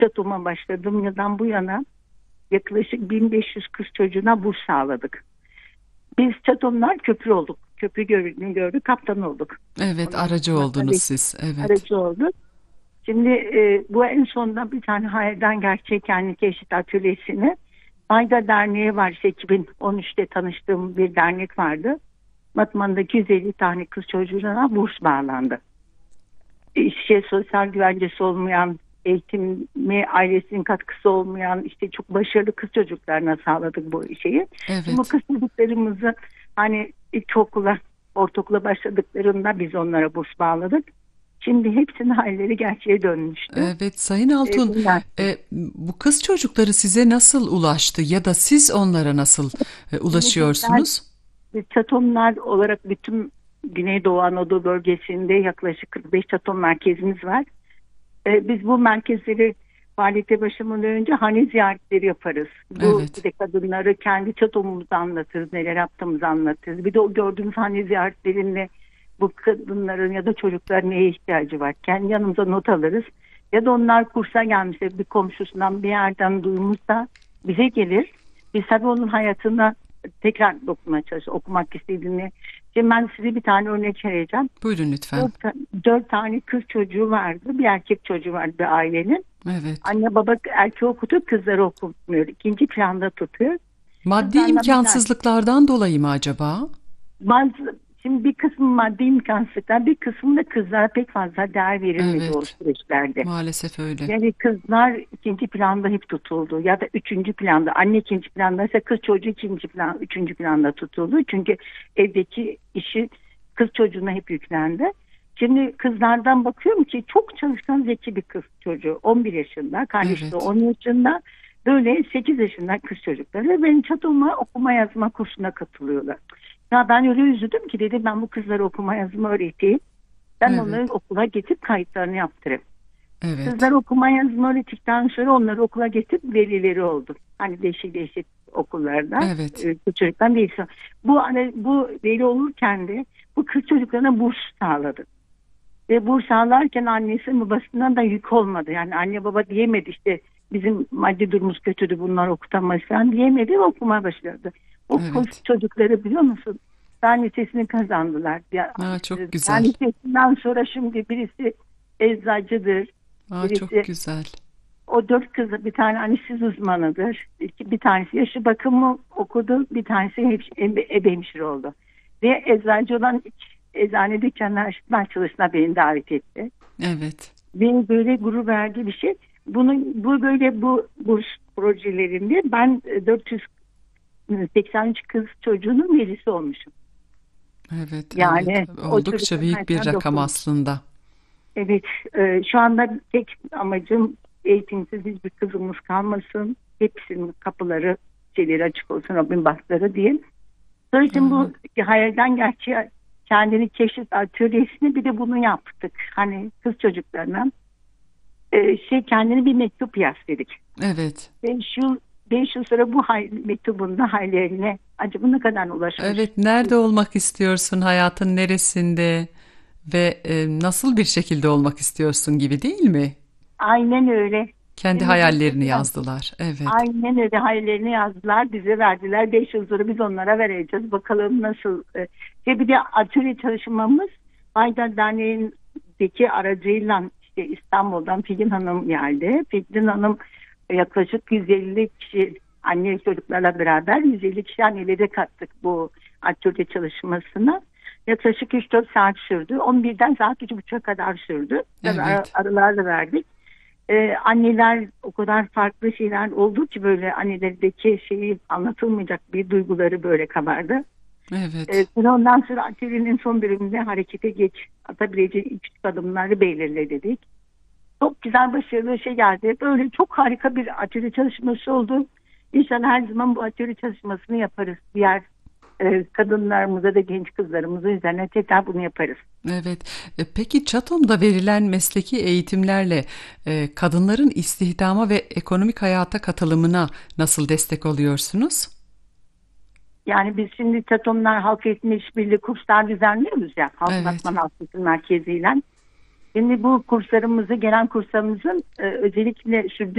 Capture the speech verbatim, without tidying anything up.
Çatom'a başladığım yıldan bu yana yaklaşık bin beş yüz kız çocuğuna burs sağladık. Biz Çatomlar köprü olduk. Köprü gördük, gördük kaptan olduk. Evet, Ondan aracı sonra oldunuz tabii siz. Evet. aracı olduk. Şimdi e, bu en sonunda bir tane Hayalden Gerçek Yani Keşif Atölyesi'ni Ayda Derneği var. İşte iki bin on üçte tanıştığım bir dernek vardı. Batman'da iki yüz elli tane kız çocuğuna burs bağlandı. İşte sosyal güvencesi olmayan, eğitimi ailesinin katkısı olmayan, işte çok başarılı kız çocuklarına sağladık bu şeyi. Şimdi bu Evet. kız çocuklarımızı hani ilkokula, ortaokula başladıklarında biz onlara burs bağladık. Şimdi hepsinin halleri gerçeğe dönmüştü. Evet Sayın E, Altun, bunlar, e, bu kız çocukları size nasıl ulaştı ya da siz onlara nasıl e, Şimdi bizler ulaşıyorsunuz? Çatomlar olarak bütün Güneydoğu Anadolu bölgesinde yaklaşık kırk beş Çatom merkezimiz var. Ee, biz bu merkezleri faaliyete başlamadan önce hane ziyaretleri yaparız. Bu bir Evet. de kadınları kendi çatomumuzu anlatırız, neler yaptığımızı anlatırız. Bir de o gördüğümüz hane ziyaretlerinde bu kadınların ya da çocukların neye ihtiyacı var? Kendi yanımıza not alırız. Ya da onlar kursa gelmişse bir komşusundan bir yerden duymuşsa bize gelir. Biz tabii onun hayatına tekrar dokunmaya çalışıyoruz. Okumak istediğini. Şimdi ben size bir tane örnek vereceğim. Buyurun lütfen. Dört, dört tane kız çocuğu vardı. Bir erkek çocuğu vardı bir ailenin. Evet. Anne baba erkeği okutup kızları okutmuyor. İkinci planda tutuyor. Maddi Kızlarla bir tane- imkansızlıklardan dolayı mı acaba? Bazı, şimdi bir kısmı maddi imkansızlıklar, bir kısmı da kızlara pek fazla değer verilmedi Evet. o süreçlerde. Maalesef öyle. Yani kızlar ikinci planda hep tutuldu ya da üçüncü planda. Anne ikinci plandaysa kız çocuğu ikinci plan, üçüncü planda tutuldu. Çünkü evdeki işi kız çocuğuna hep yüklendi. Şimdi kızlardan bakıyorum ki çok çalışkan zeki bir kız çocuğu. on bir yaşında, kardeşi de Evet. on yaşında. Böyle sekiz yaşında kız çocukları ve benim çatoma okuma yazma kursuna katılıyorlar. Ya ben öyle üzüldüm ki dedim ben bu kızlara okuma yazma öğreteyim. Ben Evet. onları okula getirip kayıtlarını yaptırayım. Evet. Kızlar okuma yazma öğrettikten sonra onları okula getirip velileri oldu. Hani değişik değişik okullarda. Evet. e, Bu çocuktan değil. Bu hani bu veli olurken de bu kız çocuklarına burs sağladı. Ve burs sağlarken annesi babasından da yük olmadı. Yani anne baba diyemedi işte bizim maddi durumumuz kötüdü bunlar okutamaz falan diyemedi ve okumaya başladı. O kız Evet. çocukları biliyor musun? Fen lisesini kazandılar. Ya, Aa, çok fen güzel. lisesinden sonra şimdi birisi eczacıdır. Aa, çok Birisi güzel. o dört kızı bir tane anestezi uzmanıdır. İki, bir tanesi yaşı bakımı okudu. Bir tanesi hep, ebe, ebe hemşire oldu. Ve eczacı olan eczanede kendi ben çalışına beni davet etti. Evet. Beni böyle gurur verdiği bir şey. Bunu bu böyle bu burs projelerinde ben dört yüz seksen üç kız çocuğunun velisi olmuşum. Evet. Yani Evet. o Oldukça çocukların büyük bir hayatına rakam dokunmuş. aslında. Evet, e, şu anda tek amacım eğitimsiz hiçbir kızımız kalmasın. Hepsinin kapıları, şeyleri açık olsun, Rabbim bahtları diyeyim. Sonra için bu hayalden gerçeğe kendini keşif atölyesini bir de bunu yaptık. Hani kız çocuklarına e, şey kendini bir mektup yaz dedik. Evet. beş yıl beş yıl sonra bu hay, mektubunda hayallerine acaba ne kadar ulaşmış? Evet. Nerede olmak istiyorsun? Hayatın neresinde? Ve e, nasıl bir şekilde olmak istiyorsun gibi değil mi? Aynen öyle. Kendi Şimdi bu hayallerini kızlar- yazdılar. Evet. Aynen öyle hayallerini yazdılar bize verdiler. Beş yıl sonra biz onlara vereceğiz. Bakalım nasıl. e, Ve bir de atölye çalışmamız Ayda Derneği'ndeki aracıyla işte İstanbul'dan Filin Hanım geldi. Filin Hanım yaklaşık yüz elli kişi anne çocuklarla beraber yüz elli kişi annelere kattık bu atölye çalışmasına. Yaklaşık üç dört saat sürdü. on birden saat üç buçuğa kadar sürdü. Evet. Ar- aralarla verdik. Ee, anneler o kadar farklı şeyler oldu ki böyle annelerdeki şeyi anlatılmayacak bir duyguları böyle kabardı. Evet. Ee, ondan sonra atölyenin son bölümünde harekete geç atabileceği küçük adımları belirle dedik. Çok güzel başarılı şey geldi. Böyle çok harika bir atölye çalışması oldu. İnşallah her zaman bu atölye çalışmasını yaparız. Diğer e, kadınlarımıza da genç kızlarımıza üzerine tekrar bunu yaparız. Evet. E, Peki Çatom'da verilen mesleki eğitimlerle e, kadınların istihdama ve ekonomik hayata katılımına nasıl destek oluyorsunuz? Yani biz şimdi Çatomlar Halk Eğitimi İşbirliği kurslar düzenliyoruz ya. Halk Evet. Batman Halk Eğitim Merkezi ile. Şimdi bu kurslarımızı, gelen kurslarımızın e, özellikle sürdürülebilir